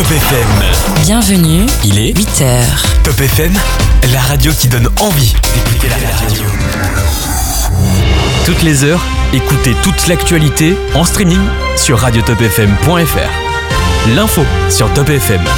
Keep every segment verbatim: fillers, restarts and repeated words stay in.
Top F M. Bienvenue, Il est huit heures. Top F M, la radio qui donne envie d'écouter la radio. Toutes les heures, écoutez toute l'actualité en streaming sur radio top f m point f r. L'info sur Top F M.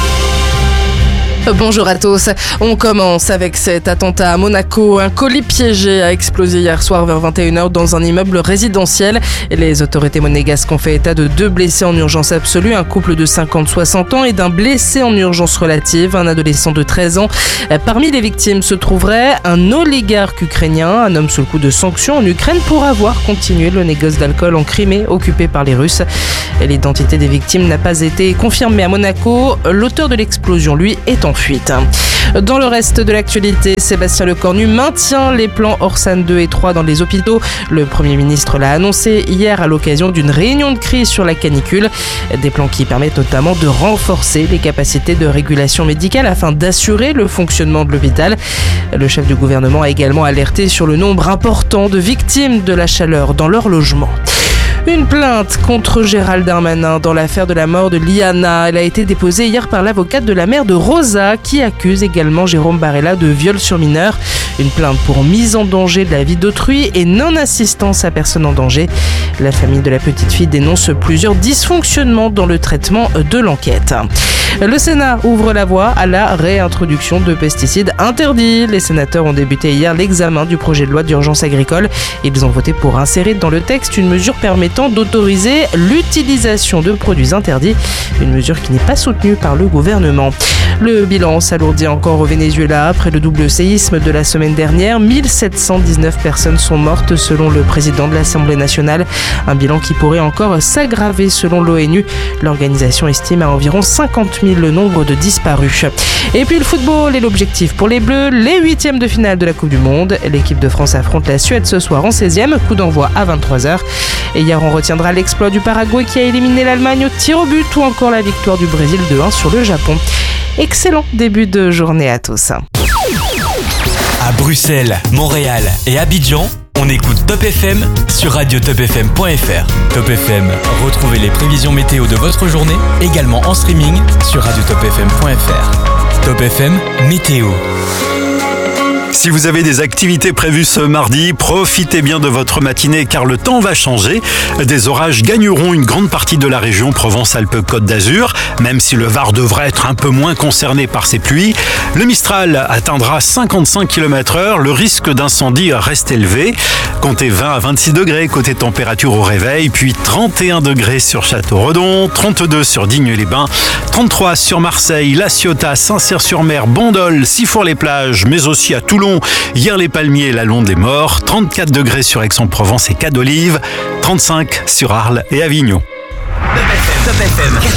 Bonjour à tous, on commence avec cet attentat à Monaco. Un colis piégé a explosé hier soir vers vingt et une heures dans un immeuble résidentiel. Les autorités monégasques ont fait état de deux blessés en urgence absolue, un couple de cinquante à soixante ans et d'un blessé en urgence relative, un adolescent de treize ans. Parmi les victimes se trouverait un oligarque ukrainien, un homme sous le coup de sanctions en Ukraine pour avoir continué le négoce d'alcool en Crimée occupé par les Russes. L'identité des victimes n'a pas été confirmée à Monaco. L'auteur de l'explosion, lui, est en fuite. Dans le reste de l'actualité, Sébastien Lecornu maintient les plans Orsan deux et trois dans les hôpitaux. Le Premier ministre l'a annoncé hier à l'occasion d'une réunion de crise sur la canicule. Des plans qui permettent notamment de renforcer les capacités de régulation médicale afin d'assurer le fonctionnement de l'hôpital. Le chef du gouvernement a également alerté sur le nombre important de victimes de la chaleur dans leur logement. Une plainte contre Gérald Darmanin dans l'affaire de la mort de Liana. Elle a été déposée hier par l'avocate de la mère de Rosa qui accuse également Jérôme Barella de viol sur mineur. Une plainte pour mise en danger de la vie d'autrui et non-assistance à personne en danger. La famille de la petite fille dénonce plusieurs dysfonctionnements dans le traitement de l'enquête. Le Sénat ouvre la voie à la réintroduction de pesticides interdits. Les sénateurs ont débuté hier l'examen du projet de loi d'urgence agricole. Ils ont voté pour insérer dans le texte une mesure permettant d'autoriser l'utilisation de produits interdits, une mesure qui n'est pas soutenue par le gouvernement. Le bilan s'alourdit encore au Venezuela après le double séisme de la semaine dernière. mille sept cent dix-neuf personnes sont mortes selon le président de l'Assemblée nationale. Un bilan qui pourrait encore s'aggraver selon l'ONU. L'organisation estime à environ cinquante mille le nombre de disparus. Et puis le football est l'objectif pour les Bleus. Les huitièmes de finale de la Coupe du Monde. L'équipe de France affronte la Suède ce soir en seizième. Coup d'envoi à vingt-trois heures. Et hier, on retiendra l'exploit du Paraguay qui a éliminé l'Allemagne au tir au but ou encore la victoire du Brésil deux un sur le Japon. Excellent début de journée à tous. À Bruxelles, Montréal et Abidjan, on écoute Top F M sur radio top f m point f r. Top F M, retrouvez les prévisions météo de votre journée également en streaming sur radio top f m point f r. Top F M, météo. Si vous avez des activités prévues ce mardi, profitez bien de votre matinée car le temps va changer. Des orages gagneront une grande partie de la région Provence-Alpes-Côte d'Azur, même si le Var devrait être un peu moins concerné par ces pluies. Le Mistral atteindra cinquante-cinq kilomètres heure, le risque d'incendie reste élevé. Comptez vingt à vingt-six degrés côté température au réveil, puis trente et un degrés sur Château-Redon, trente-deux sur Digne-les-Bains, trente-trois sur Marseille, La Ciotat, Saint-Cyr-sur-Mer, Bandol, Sifour-les-Plages, mais aussi à Toulon, hier les Palmiers et la Londe des Morts, trente-quatre degrés sur Aix-en-Provence et Cas d'Olive, trente-cinq sur Arles et Avignon. Top F M.